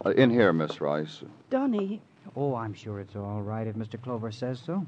In here, Miss Rice. Donnie. Oh, I'm sure it's all right if Mr. Clover says so.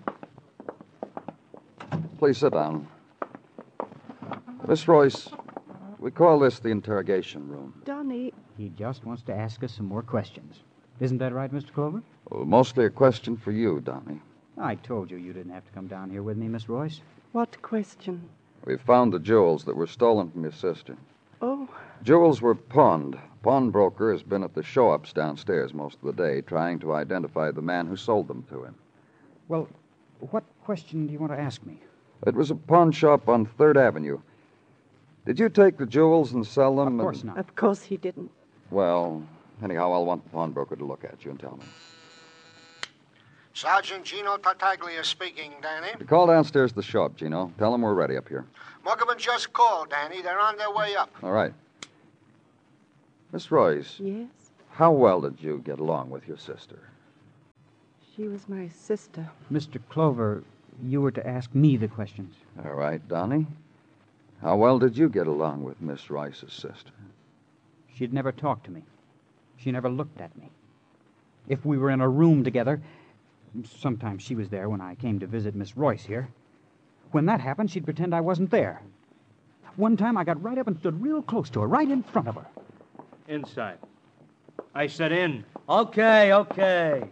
Please sit down. Miss Royce, we call this the interrogation room. Donnie. He just wants to ask us some more questions. Isn't that right, Mr. Clover? Well, mostly a question for you, Donnie. I told you didn't have to come down here with me, Miss Royce. What question? We found the jewels that were stolen from your sister. Oh, Jewels were pawned. Pawnbroker has been at the show-ups downstairs most of the day trying to identify the man who sold them to him. Well, what question do you want to ask me? It was a pawn shop on 3rd Avenue. Did you take the jewels and sell them? Of course not. of course he didn't. Well, anyhow, I'll want the pawnbroker to look at you and tell me. Sergeant Gino Tartaglia speaking, Danny. Call downstairs to the shop, Gino. Tell them we're ready up here. Muggavan just called, Danny. They're on their way up. All right. Miss Royce, Yes? how well did you get along with your sister? She was my sister. Mr. Clover, you were to ask me the questions. All right, Donnie. How well did you get along with Miss Rice's sister? She'd never talked to me. She never looked at me. If we were in a room together, sometimes she was there when I came to visit Miss Royce here. When that happened, she'd pretend I wasn't there. One time I got right up and stood real close to her, right in front of her. Inside. I said in. Okay.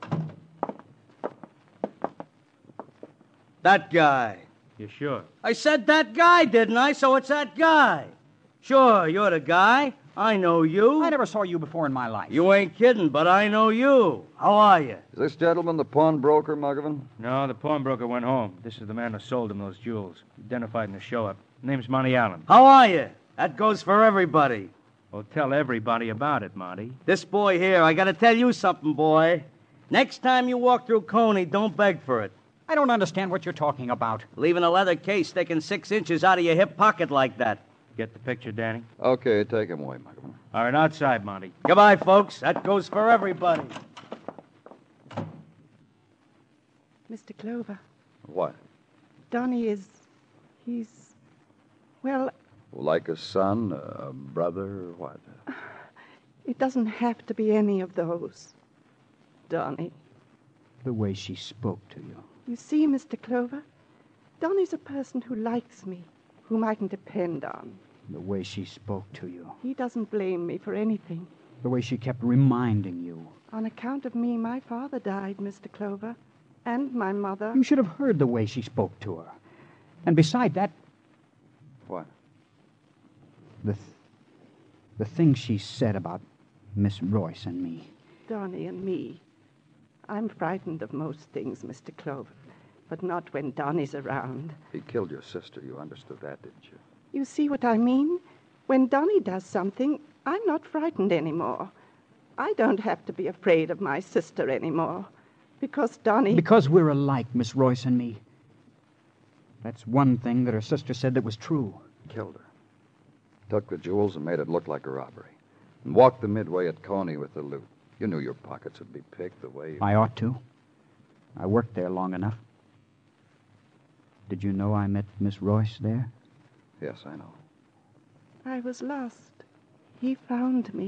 That guy. You sure? I said that guy, didn't I? So it's that guy. Sure, you're the guy. I know you. I never saw you before in my life. You ain't kidding, but I know you. How are you? Is this gentleman the pawnbroker, Muggavan? No, the pawnbroker went home. This is the man who sold him those jewels. Identified in the show-up. Name's Monty Allen. How are you? That goes for everybody. Well, tell everybody about it, Monty. This boy here, I gotta tell you something, boy. Next time you walk through Coney, don't beg for it. I don't understand what you're talking about. Leaving a leather case sticking 6 inches out of your hip pocket like that. Get the picture, Danny? Okay, take him away, Muggavan. All right, outside, Monty. Goodbye, folks. That goes for everybody. Mr. Clover. What? Donnie he's... Well, Like a son, a brother, what? it doesn't have to be any of those. Donnie. The way she spoke to you. You see, Mr. Clover, Donnie's a person who likes me, whom I can depend on. The way she spoke to you. He doesn't blame me for anything. The way she kept reminding you. On account of me, my father died, Mr. Clover, and my mother. You should have heard the way she spoke to her. And beside that... What? The things she said about Miss Royce and me. Donnie and me. I'm frightened of most things, Mr. Clover, but not when Donnie's around. He killed your sister. You understood that, didn't you? You see what I mean? When Donnie does something, I'm not frightened anymore. I don't have to be afraid of my sister anymore. Because Donnie... Because we're alike, Miss Royce and me. That's one thing that her sister said that was true. Killed her. Took the jewels and made it look like a robbery. And walked the midway at Coney with the loot. You knew your pockets would be picked the way... I ought to. I worked there long enough. Did you know I met Miss Royce there? Yes, I know. I was lost. He found me.